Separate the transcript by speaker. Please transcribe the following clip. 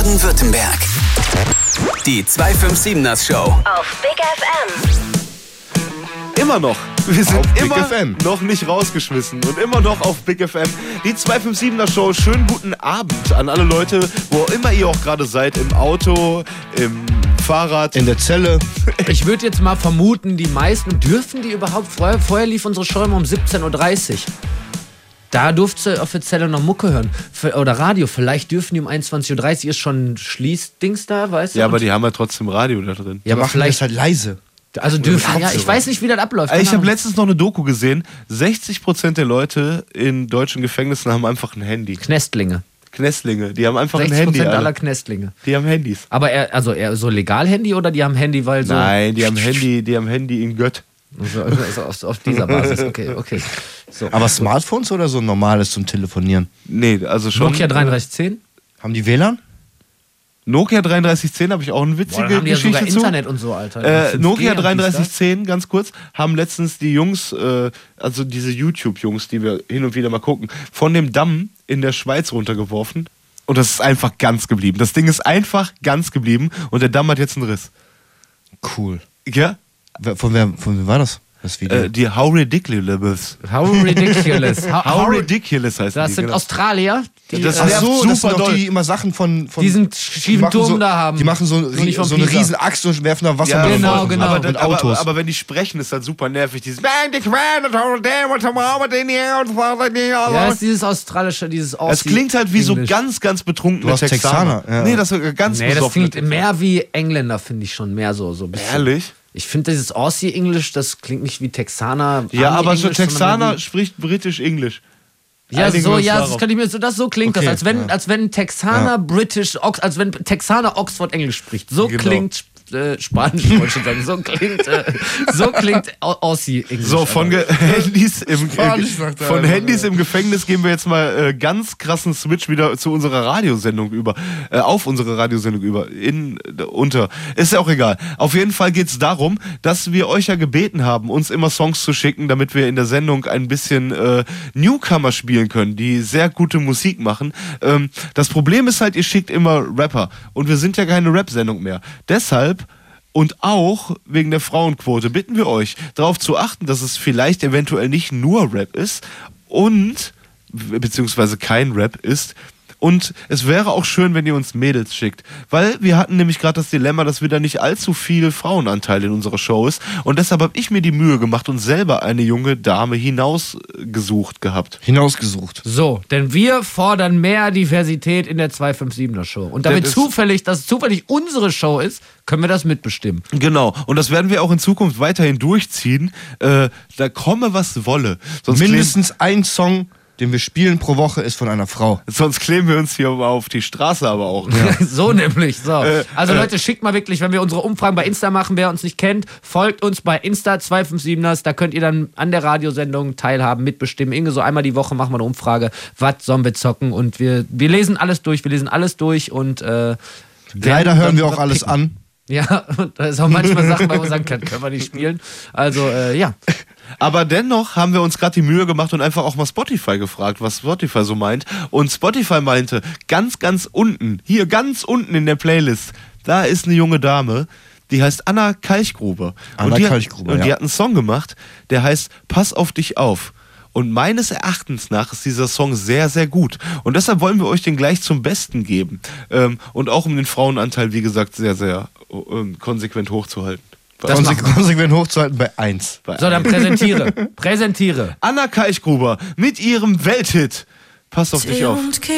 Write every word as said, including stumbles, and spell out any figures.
Speaker 1: Baden-Württemberg. Die zwei fünf siebener Show.
Speaker 2: Auf Big F M.
Speaker 3: Immer noch. Wir sind
Speaker 4: Auf Big
Speaker 3: immer
Speaker 4: F M.
Speaker 3: noch nicht rausgeschmissen und immer noch auf Big F M. Die zwei fünf siebener Show. Schönen guten Abend an alle Leute, wo immer ihr auch gerade seid. Im Auto, im Fahrrad.
Speaker 4: In der Zelle.
Speaker 5: Ich würde jetzt mal vermuten, die meisten, dürfen die überhaupt, vorher, vorher lief unsere Show immer um siebzehn Uhr dreißig. Da durfte ihr offiziell noch Mucke hören. Oder Radio. Vielleicht dürfen die um einundzwanzig Uhr dreißig, ist schon Schließdings da, weißt du?
Speaker 3: Ja, aber die haben ja trotzdem Radio da drin.
Speaker 5: Ja, aber
Speaker 4: machen
Speaker 5: vielleicht
Speaker 4: das halt leise.
Speaker 5: Also dürfen, ja, ich weiß nicht, wie das abläuft.
Speaker 3: Ich habe
Speaker 5: Ahnung.
Speaker 3: letztens noch eine Doku gesehen. sechzig Prozent der Leute in deutschen Gefängnissen haben einfach ein Handy.
Speaker 5: Knestlinge.
Speaker 3: Knestlinge, die haben einfach ein
Speaker 5: sechzig
Speaker 3: Handy.
Speaker 5: Prozent
Speaker 3: Alle.
Speaker 5: aller Knestlinge.
Speaker 3: Die haben Handys.
Speaker 5: Aber eher, also eher so Legal-Handy oder die haben Handy, weil so...
Speaker 3: Nein, die haben Handy, die haben Handy in Gött.
Speaker 5: Also, also auf, auf dieser Basis, okay, okay. So.
Speaker 4: Aber Smartphones oder so ein normales zum Telefonieren?
Speaker 3: Nee, also schon.
Speaker 5: Nokia dreiunddreißig zehn?
Speaker 4: Haben die W L A N?
Speaker 3: Nokia dreiunddreißig zehn habe ich auch eine witzige
Speaker 5: Boah, dann haben die ja
Speaker 3: Geschichte
Speaker 5: sogar
Speaker 3: zu.
Speaker 5: Internet und so, Alter.
Speaker 3: Äh,
Speaker 5: fünf G
Speaker 3: Nokia
Speaker 5: und dies,
Speaker 3: dreiunddreißig
Speaker 5: das.
Speaker 3: zehn, ganz kurz, haben letztens die Jungs, äh, also diese YouTube-Jungs, die wir hin und wieder mal gucken, von dem Damm in der Schweiz runtergeworfen. Und das ist einfach ganz geblieben. Das Ding ist einfach ganz geblieben und der Damm hat jetzt einen Riss.
Speaker 4: Cool.
Speaker 3: Ja?
Speaker 4: Wer- Von wer, von wem war das? Das Video?
Speaker 3: Äh, die How Ridiculous.
Speaker 5: How ridiculous. How,
Speaker 3: How
Speaker 5: how
Speaker 3: Ridiculous heißt
Speaker 5: Das
Speaker 3: die.
Speaker 5: sind
Speaker 3: genau.
Speaker 5: Australier. Die,
Speaker 3: Das
Speaker 5: äh,
Speaker 4: Ach
Speaker 3: nervt
Speaker 4: so,
Speaker 3: super
Speaker 4: das sind doch
Speaker 3: doll.
Speaker 4: die, die immer Sachen von... von
Speaker 5: diesen
Speaker 4: die
Speaker 5: schiefen
Speaker 4: machen
Speaker 5: Turm
Speaker 4: so,
Speaker 5: da haben.
Speaker 4: Die machen so,
Speaker 5: Nur nicht
Speaker 4: rie-
Speaker 5: von
Speaker 4: so eine
Speaker 5: Pisa.
Speaker 4: riesen Axt und werfen da Wasser
Speaker 3: Ja,
Speaker 4: mit
Speaker 5: genau,
Speaker 4: Leuten
Speaker 5: genau.
Speaker 4: und
Speaker 3: Aber, aber,
Speaker 4: Autos.
Speaker 3: aber wenn die sprechen, ist das super nervig. Dieses ja,
Speaker 5: Ja, ist dieses australische, dieses
Speaker 3: es
Speaker 5: Aussie
Speaker 3: klingt halt wie so
Speaker 5: Englisch.
Speaker 3: ganz, ganz betrunkene
Speaker 4: Du hast
Speaker 3: Texaner.
Speaker 4: Texaner, ja.
Speaker 3: Nee, das ist ganz
Speaker 5: Nee, das
Speaker 3: besoffene
Speaker 5: klingt mehr wie Engländer, finde ich schon. Mehr so. so ein bisschen.
Speaker 3: Ehrlich?
Speaker 5: Ich finde dieses Aussie-Englisch, das klingt nicht wie Texaner.
Speaker 3: Ja, aber so
Speaker 5: Ami-Englisch, sondern
Speaker 3: Texaner
Speaker 5: wie-
Speaker 3: spricht britisch-englisch.
Speaker 5: Ja,
Speaker 3: Einigen wir
Speaker 5: so,
Speaker 3: uns
Speaker 5: ja,
Speaker 3: darauf.
Speaker 5: das kann ich mir so, das so klingt
Speaker 4: Okay,
Speaker 5: das, als wenn,
Speaker 4: ja.
Speaker 5: als wenn Texaner
Speaker 4: Ja.
Speaker 5: British, Ox, als wenn Texaner Oxford Englisch spricht. So
Speaker 3: Genau.
Speaker 5: klingt äh, Spanisch, wollte ich schon sagen. So klingt, äh, so klingt Au- Aussie-Englisch.
Speaker 3: So, von
Speaker 5: Alter.
Speaker 3: Ge Handys, im,
Speaker 4: Spanisch sagt er
Speaker 3: von
Speaker 4: einfach,
Speaker 3: Handys im Gefängnis gehen wir jetzt mal äh, ganz krassen Switch wieder zu unserer Radiosendung über. Äh, auf unsere Radiosendung über. In, äh, unter. Ist ja auch egal. Auf jeden Fall geht es darum, dass wir euch ja gebeten haben, uns immer Songs zu schicken, damit wir in der Sendung ein bisschen äh, Newcomer spielen können, die sehr gute Musik machen. Ähm, das Problem ist halt, ihr schickt immer Rapper. Und wir sind ja keine Rap-Sendung mehr. Deshalb und auch wegen der Frauenquote bitten wir euch, darauf zu achten, dass es vielleicht eventuell nicht nur Rap ist und, beziehungsweise kein Rap ist. Und es wäre auch schön, wenn ihr uns Mädels schickt. Weil wir hatten nämlich gerade das Dilemma, dass wir da nicht allzu viel Frauenanteil in unserer Show ist. Und deshalb habe ich mir die Mühe gemacht und selber eine junge Dame hinausgesucht gehabt.
Speaker 4: Hinausgesucht.
Speaker 5: So, denn wir fordern mehr Diversität in der zwei fünf siebener Show. Und damit
Speaker 3: Das ist-
Speaker 5: zufällig, dass es zufällig unsere Show ist, können wir das mitbestimmen.
Speaker 3: Genau. Und das werden wir auch in Zukunft weiterhin durchziehen. Äh, da komme, was wolle. Sonst
Speaker 4: Mindestens ein Song, den wir spielen pro Woche, ist von einer Frau.
Speaker 3: Kleben, sonst kleben wir uns hier auf die Straße aber auch.
Speaker 5: So nämlich, so.
Speaker 3: Äh,
Speaker 5: also
Speaker 3: äh.
Speaker 5: Leute, schickt mal wirklich, wenn wir unsere Umfragen bei Insta machen, wer uns nicht kennt, folgt uns bei Insta zwei fünf siebeners, da könnt ihr dann an der Radiosendung teilhaben, mitbestimmen. Irgendwie so einmal die Woche machen wir eine Umfrage, was sollen wir zocken und wir, wir lesen alles durch, wir lesen alles durch und äh,
Speaker 4: Leider
Speaker 5: werden
Speaker 4: hören wir
Speaker 5: dann
Speaker 4: auch alles
Speaker 5: picken.
Speaker 4: an.
Speaker 5: Ja, und da ist auch manchmal Sachen, bei wo wir sagen können, können wir nicht spielen. Also, äh, ja.
Speaker 3: Aber dennoch haben wir uns gerade die Mühe gemacht und einfach auch mal Spotify gefragt, was Spotify so meint. Und Spotify meinte, ganz, ganz unten, hier ganz unten in der Playlist, da ist eine junge Dame, die heißt Anna Kalchgruber.
Speaker 4: Anna
Speaker 3: und die,
Speaker 4: Kalchgruber,
Speaker 3: Und die
Speaker 4: ja.
Speaker 3: hat einen Song gemacht, der heißt Pass auf dich auf. Und meines Erachtens nach ist dieser Song sehr, sehr gut. Und deshalb wollen wir euch den gleich zum Besten geben. Ähm, und auch um den Frauenanteil, wie gesagt, sehr, sehr ähm, konsequent hochzuhalten.
Speaker 5: Das
Speaker 4: Konse
Speaker 5: machen wir.
Speaker 4: konsequent hochzuhalten bei eins.
Speaker 3: Bei
Speaker 5: So, dann präsentiere. Präsentiere.
Speaker 3: Anna Kalchgruber mit ihrem Welthit. Pass auf dich auf.